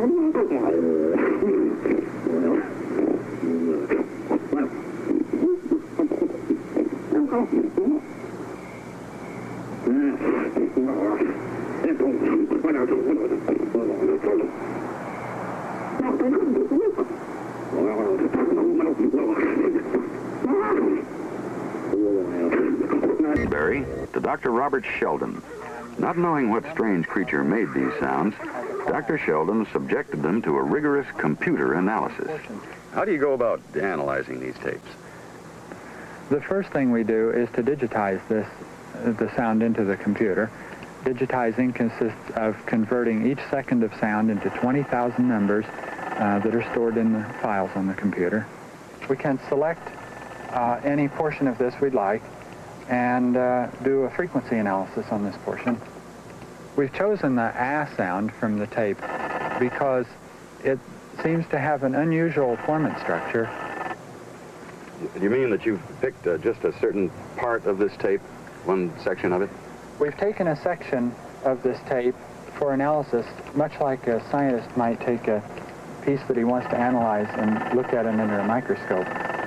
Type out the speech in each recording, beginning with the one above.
Barry to Dr. Robert Sheldon. Not knowing what strange creature made these sounds, Dr. Sheldon subjected them to a rigorous computer analysis. How do you go about analyzing these tapes? The first thing we do is to digitize the sound into the computer. Digitizing consists of converting each second of sound into 20,000 numbers that are stored in the files on the computer. We can select any portion of this we'd like and do a frequency analysis on this portion. We've chosen the sound from the tape because it seems to have an unusual formant structure. You mean that you've picked just a certain part of this tape, one section of it? We've taken a section of this tape for analysis, much like a scientist might take a piece that he wants to analyze and look at it under a microscope.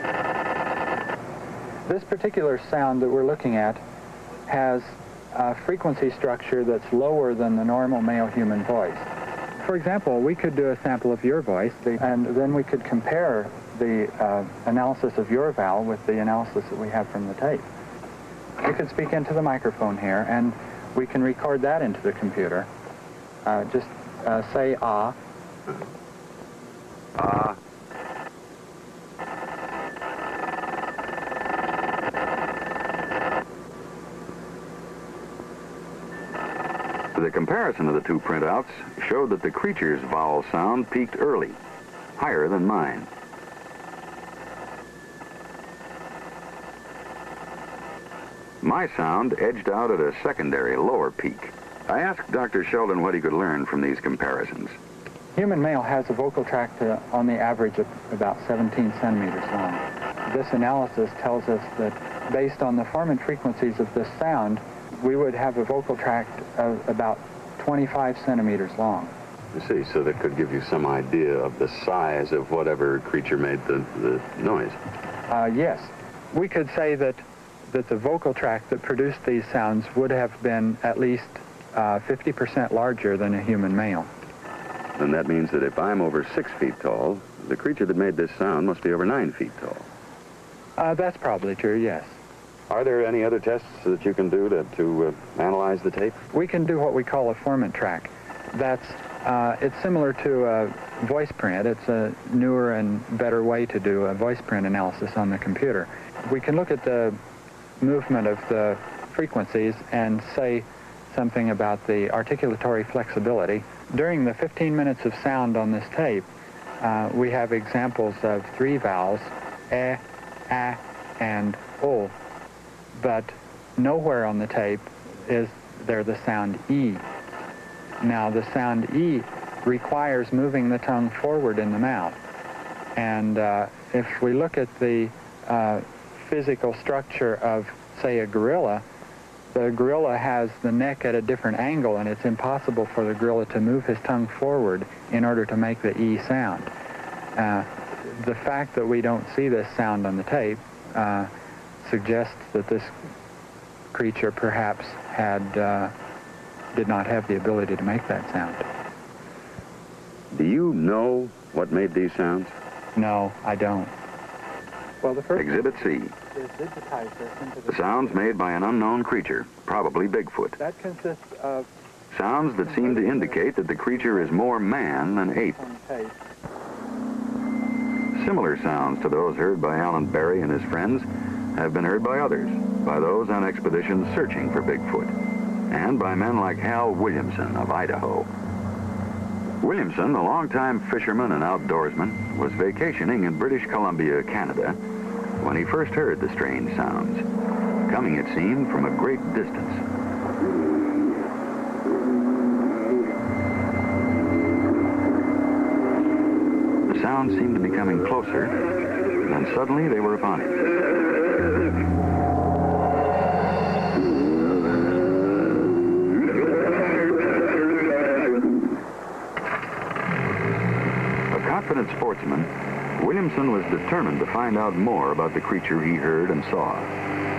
This particular sound that we're looking at has a frequency structure that's lower than the normal male human voice. For example, we could do a sample of your voice, and then we could compare the analysis of your vowel with the analysis that we have from the tape. You could speak into the microphone here, and we can record that into the computer. Just say ah. Ah. The comparison of the two printouts showed that the creature's vowel sound peaked early, higher than mine. My sound edged out at a secondary, lower peak. I asked Dr. Sheldon what he could learn from these comparisons. Human male has a vocal tract on the average of about 17 centimeters long. This analysis tells us that based on the formant frequencies of this sound, we would have a vocal tract of about 25 centimeters long. I see, so that could give you some idea of the size of whatever creature made the noise. Yes. We could say that the vocal tract that produced these sounds would have been at least 50% larger than a human male. Then that means that if I'm over 6 feet tall, the creature that made this sound must be over 9 feet tall. That's probably true, yes. Are there any other tests that you can do to analyze the tape? We can do what we call a formant track. It's similar to a voice print. It's a newer and better way to do a voice print analysis on the computer. We can look at the movement of the frequencies and say something about the articulatory flexibility. During the 15 minutes of sound on this tape, we have examples of 3 vowels, a, and o, but nowhere on the tape is there the sound e. Now, the sound e requires moving the tongue forward in the mouth, and if we look at the physical structure of, say, a gorilla, the gorilla has the neck at a different angle, and it's impossible for the gorilla to move his tongue forward in order to make the E sound. The fact that we don't see this sound on the tape suggests that this creature perhaps did not have the ability to make that sound. Do you know what made these sounds? No, I don't. Well, the first Exhibit C. is digitize this into The sounds made by an unknown creature, probably Bigfoot. That consists of Sounds that seem to indicate that the creature is more man than ape. on the tape. Similar sounds to those heard by Alan Barry and his friends have been heard by others, by those on expeditions searching for Bigfoot, and by men like Hal Williamson of Idaho. Williamson, a longtime fisherman and outdoorsman, was vacationing in British Columbia, Canada, when he first heard the strange sounds, coming, it seemed, from a great distance. The sounds seemed to be coming closer, then suddenly they were upon him. confident sportsman, Williamson was determined to find out more about the creature he heard and saw.